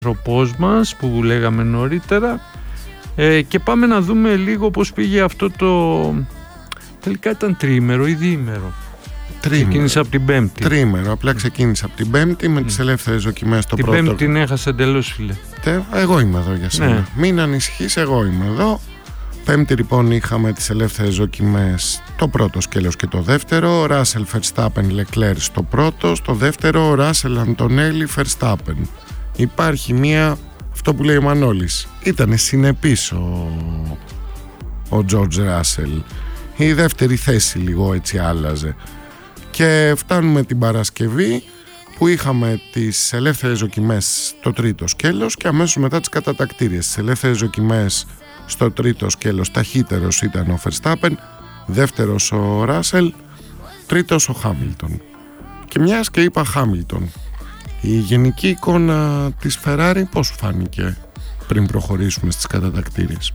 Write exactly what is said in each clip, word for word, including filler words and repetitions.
τροπός μας που λέγαμε νωρίτερα, ε, και πάμε να δούμε λίγο πώς πήγε αυτό το... Τελικά ήταν τριήμερο ή διήμερο? Τρίμερο. Ξεκίνησε από την Πέμπτη. Τρίμερο, απλά ξεκίνησε από την Πέμπτη με mm. τις ελεύθερες δοκιμές το την πρώτο. Την Πέμπτη την έχασε εντελώς, φίλε. Τε, εγώ είμαι εδώ για σένα. Ναι. Μην ανησυχείς, εγώ είμαι εδώ. Πέμπτη λοιπόν είχαμε τις ελεύθερες δοκιμές, το πρώτο σκέλος και το δεύτερο. Ράσελ Verstappen Leclerc στο πρώτο, στο δεύτερο Ράσελ Αντωνέλη Verstappen. Υπάρχει μία, αυτό που λέει ο Μανώλης, ήτανε συνεπής ο, ο George Russell. Η δεύτερη θέση λίγο έτσι άλλαζε. Και φτάνουμε την Παρασκευή που είχαμε τις ελεύθερες δοκιμές στο τρίτο σκέλος και αμέσως μετά τις κατατακτήριες. Τις ελεύθερες δοκιμές στο τρίτο σκέλος ταχύτερος ήταν ο Verstappen, δεύτερος ο Russell, τρίτος ο Hamilton. Και μιας και είπα Hamilton, η γενική εικόνα της Ferrari πώς σου φάνηκε πριν προχωρήσουμε στις κατατακτήριες?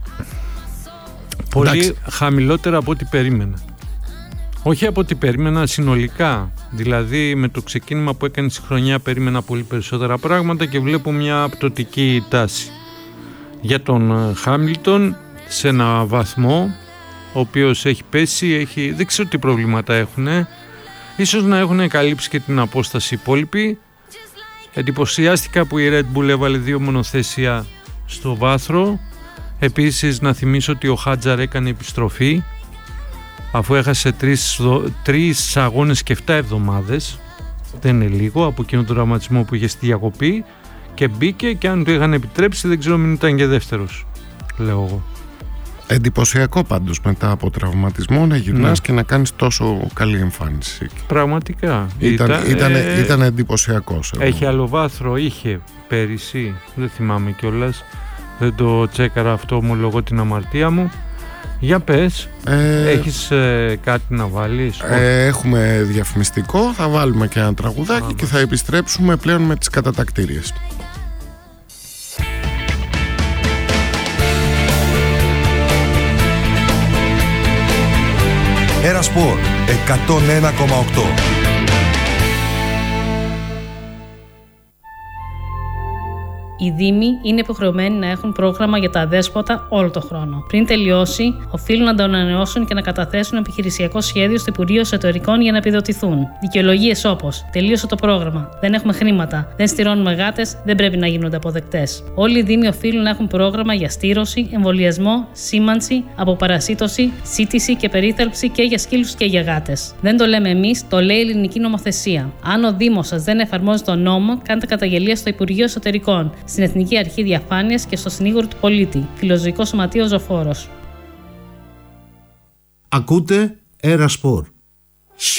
Πολύ Εντάξει. χαμηλότερα από ό,τι περίμενα. Όχι από ό,τι περίμενα συνολικά. Δηλαδή με το ξεκίνημα που έκανε στη χρονιά περίμενα πολύ περισσότερα πράγματα και βλέπω μια πτωτική τάση. Για τον Χάμιλτον σε ένα βαθμό ο οποίος έχει πέσει, έχει, δεν ξέρω τι προβλήματα έχουν. Ίσως να έχουν καλύψει και την απόσταση υπόλοιπη. Εντυπωσιάστηκα που η Red Bull έβαλε δύο μονοθέσια στο βάθρο. Επίσης να θυμίσω ότι ο Χάτζαρ έκανε επιστροφή αφού έχασε τρεις, τρεις αγώνες και εφτά εβδομάδες. Δεν είναι λίγο από εκείνο τον τραυματισμό που είχε στη διακοπή, και μπήκε και αν του είχαν επιτρέψει δεν ξέρω μην ήταν και δεύτερος, λέω εγώ. Εντυπωσιακό πάντως μετά από τραυματισμό να γυρνάς, ναι, και να κάνεις τόσο καλή εμφάνιση. Πραγματικά ήταν, ήταν, ήταν, ε, ήταν εντυπωσιακός. Έχει άλλο βάθρο, είχε πέρυσι, δεν θυμάμαι κιόλας, δεν το τσέκαρα αυτό, ομολογώ την αμαρτία μου. Για πες, ε, έχεις ε, κάτι να βάλεις? ε, Έχουμε διαφημιστικό, θα βάλουμε και ένα τραγουδάκι. Α, και θα επιστρέψουμε πλέον με τις κατατακτήριες. Ερασπορ εκατόν ένα κόμμα οκτώ. Οι Δήμοι είναι υποχρεωμένοι να έχουν πρόγραμμα για τα αδέσποτα όλο το χρόνο. Πριν τελειώσει, οφείλουν να το ανανεώσουν και να καταθέσουν επιχειρησιακό σχέδιο στο Υπουργείο Εσωτερικών για να επιδοτηθούν. Δικαιολογίες όπως τελείωσε το πρόγραμμα, δεν έχουμε χρήματα, δεν στηρώνουμε γάτες, δεν πρέπει να γίνονται αποδεκτές. Όλοι οι Δήμοι οφείλουν να έχουν πρόγραμμα για στήρωση, εμβολιασμό, σήμανση, αποπαρασίτωση, σύτηση και περίθαλψη και για σκύλους και για γάτες. Δεν το λέμε εμείς, το λέει η ελληνική νομοθεσία. Αν ο Δήμος σας δεν εφαρμόζει τον νόμο, κάντε καταγγελία στο Υπουργείο Εσωτερικών, στην Εθνική Αρχή Διαφάνειας και στο Συνήγορο του Πολίτη. Φιλοζωικό Σωματείο Ζωφόρος. Ακούτε Ερασπορ.